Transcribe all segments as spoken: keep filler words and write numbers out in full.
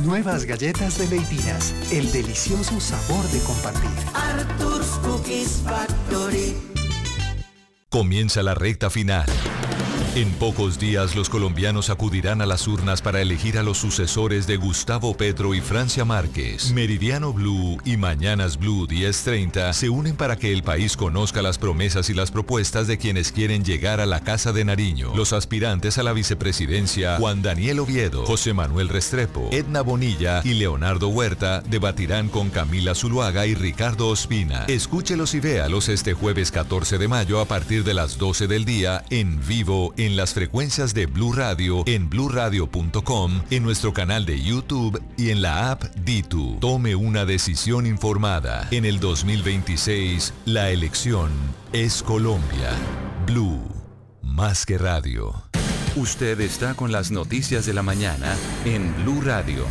nuevas galletas de Leitinas, el delicioso sabor de compartir. Arthur's Cookies Factory. Comienza la recta final. En pocos días los colombianos acudirán a las urnas para elegir a los sucesores de Gustavo Petro y Francia Márquez. Meridiano Blue y Mañanas Blue diez treinta se unen para que el país conozca las promesas y las propuestas de quienes quieren llegar a la Casa de Nariño. Los aspirantes a la vicepresidencia, Juan Daniel Oviedo, José Manuel Restrepo, Edna Bonilla y Leonardo Huerta, debatirán con Camila Zuluaga y Ricardo Ospina. Escúchelos y véalos este jueves catorce de mayo a partir de las doce del día en vivo en en las frecuencias de Blue Radio, en blue radio punto com, en nuestro canal de YouTube y en la app Ditu. Tome una decisión informada. En el dos mil veintiséis, la elección es Colombia. Blue, más que radio. Usted está con las noticias de la mañana en Blue Radio.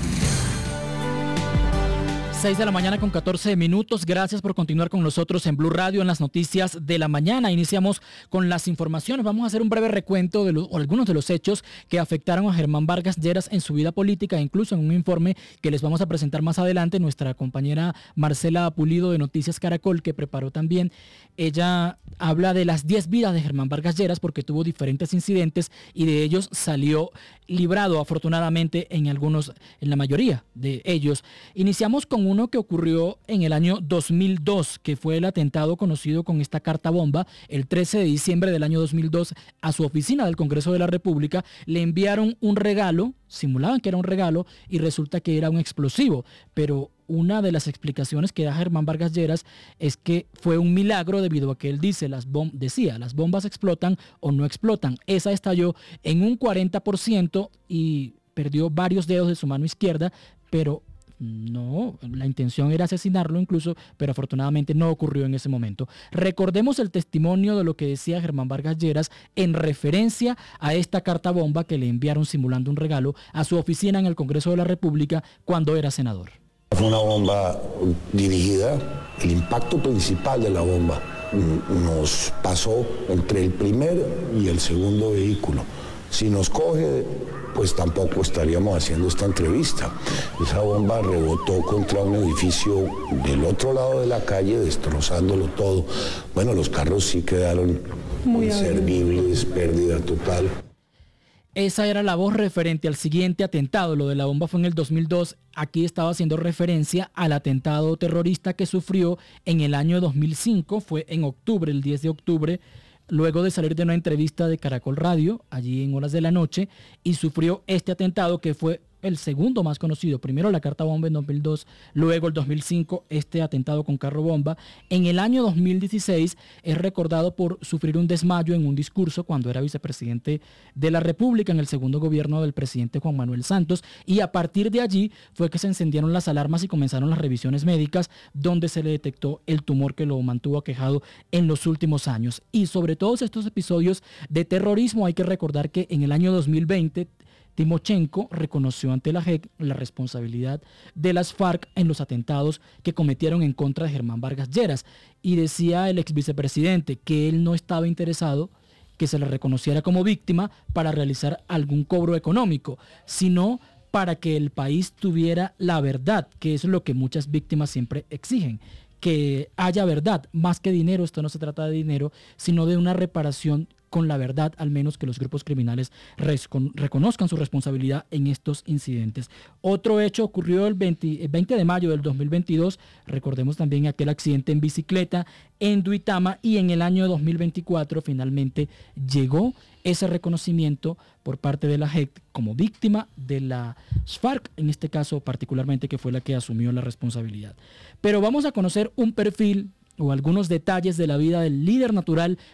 seis de la mañana con catorce minutos. Gracias por continuar con nosotros en Blue Radio en las noticias de la mañana. Iniciamos con las informaciones. Vamos a hacer un breve recuento de los, o algunos de los hechos que afectaron a Germán Vargas Lleras en su vida política, incluso en un informe que les vamos a presentar más adelante. Nuestra compañera Marcela Pulido de Noticias Caracol, que preparó también, ella habla de las diez vidas de Germán Vargas Lleras porque tuvo diferentes incidentes y de ellos salió librado afortunadamente en algunos, en la mayoría de ellos. Iniciamos con uno que ocurrió en el año dos mil dos, que fue el atentado conocido con esta carta bomba. El trece de diciembre del año dos mil dos, a su oficina del Congreso de la República le enviaron un regalo, simulaban que era un regalo y resulta que era un explosivo, pero una de las explicaciones que da Germán Vargas Lleras es que fue un milagro debido a que él dice, las bom- decía, las bombas explotan o no explotan. Esa estalló en un cuarenta por ciento y perdió varios dedos de su mano izquierda, pero no, la intención era asesinarlo incluso, pero afortunadamente no ocurrió en ese momento. Recordemos el testimonio de lo que decía Germán Vargas Lleras en referencia a esta carta bomba que le enviaron simulando un regalo a su oficina en el Congreso de la República cuando era senador. Fue una bomba dirigida. El impacto principal de la bomba nos pasó entre el primer y el segundo vehículo. Si nos coge, pues tampoco estaríamos haciendo esta entrevista. Esa bomba rebotó contra un edificio del otro lado de la calle, destrozándolo todo. Bueno, los carros sí quedaron muy inservibles, pérdida total. Esa era la voz referente al siguiente atentado. Lo de la bomba fue en el dos mil dos. Aquí estaba haciendo referencia al atentado terrorista que sufrió en el año dos mil cinco. Fue en octubre, el diez de octubre, luego de salir de una entrevista de Caracol Radio, allí en horas de la noche, y sufrió este atentado que fue el segundo más conocido. Primero la carta bomba en dos mil dos, luego el dos mil cinco este atentado con carro bomba. En el año dos mil dieciséis es recordado por sufrir un desmayo en un discurso cuando era vicepresidente de la República en el segundo gobierno del presidente Juan Manuel Santos, y a partir de allí fue que se encendieron las alarmas y comenzaron las revisiones médicas donde se le detectó el tumor que lo mantuvo aquejado en los últimos años. Y sobre todos estos episodios de terrorismo hay que recordar que en el año dos mil veinte Timochenko reconoció ante la J E C la responsabilidad de las FARC en los atentados que cometieron en contra de Germán Vargas Lleras, y decía el ex vicepresidente que él no estaba interesado que se le reconociera como víctima para realizar algún cobro económico, sino para que el país tuviera la verdad, que es lo que muchas víctimas siempre exigen, que haya verdad, más que dinero. Esto no se trata de dinero, sino de una reparación con la verdad, al menos que los grupos criminales reconozcan su responsabilidad en estos incidentes. Otro hecho ocurrió el veinte, el veinte de mayo del dos mil veintidós, recordemos también aquel accidente en bicicleta en Duitama, y en el año dos mil veinticuatro finalmente llegó ese reconocimiento por parte de la J E C como víctima de las FARC, en este caso particularmente, que fue la que asumió la responsabilidad. Pero vamos a conocer un perfil o algunos detalles de la vida del líder natural